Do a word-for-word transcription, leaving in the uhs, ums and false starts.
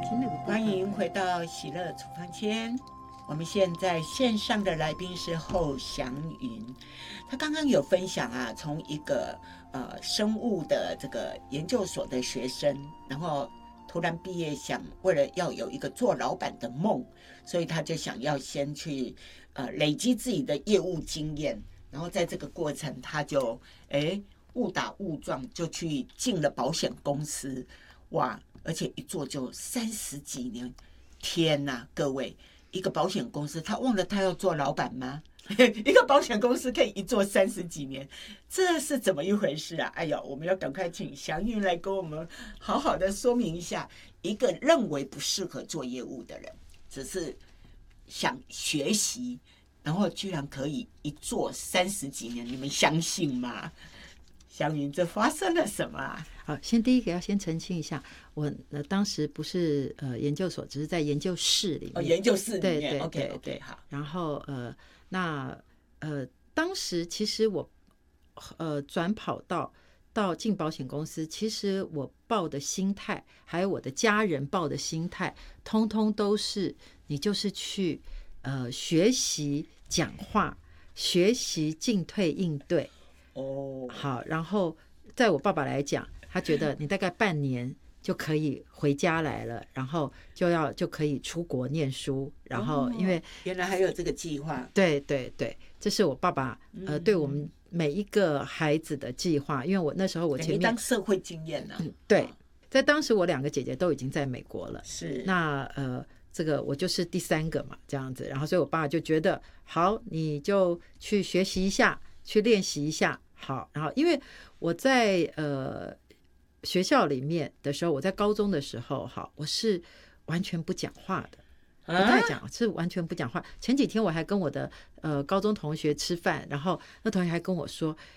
听那个部分。 欢迎回到喜乐处方间。我们现在线上的来宾是后祥云，他刚刚有分享啊，从一个呃生物的这个研究所的学生，然后突然毕业，想为了要有一个做老板的梦，所以他就想要先去呃累积自己的业务经验，然后在这个过程他就哎误打误撞就去进了保险公司，哇！而且一做就三十几年，天哪，各位！一个保险公司，他忘了他要做老板吗？一个保险公司可以一做三十几年，这是怎么一回事啊？哎呦，我们要赶快请祥云来跟我们好好的说明一下，一个认为不适合做业务的人，只是想学习，然后居然可以一做三十几年，你们相信吗？祥云，这发生了什么啊？ 好，先第一个要先澄清一下，我呃当时不是呃研究所，只是在研究室里面。 哦，研究室里面。 对对 OK 对 OK 对。 好。 然后呃那呃当时其实我呃转跑道到进保险公司，其实我抱的心态，还有我的家人抱的心态，通通都是你就是去呃学习讲话，学习进退应对。 哦， 好，然后在我爸爸来讲，他觉得你大概半年就可以回家来了，然后就要就可以出国念书，然后因为、 哦、原来还有这个计划。 对对对，这是我爸爸呃对我们每一个孩子的计划，因为我那时候我前面当社会经验呢、啊嗯， 对，在当时我两个姐姐都已经在美国了， 是那呃这个我就是第三个嘛，这样子，然后所以我爸就觉得好，你就去学习一下，去练习一下。好，然后因为我在呃学校里面的时候，我在高中的时候，好，我是完全不讲话的，不太讲，啊、是完全不讲话。前几天我还跟我的呃高中同学吃饭，然后那同学还跟我说：“